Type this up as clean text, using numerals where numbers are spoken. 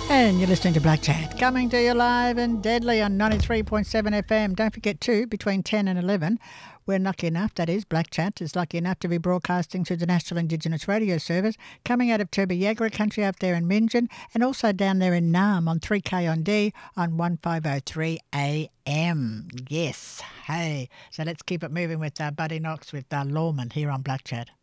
And you're listening to Black Chat, coming to you live and deadly on 93.7 FM. Don't forget too, between 10 and 11, we're lucky enough, that is, Black Chat is lucky enough to be broadcasting through the National Indigenous Radio Service, coming out of Turba Yagara country up there in Minjan, and also down there in Naarm on 3K on D on 1503 AM. Yes, hey. So let's keep it moving with Buddy Knox with Lawman here on Black Chat.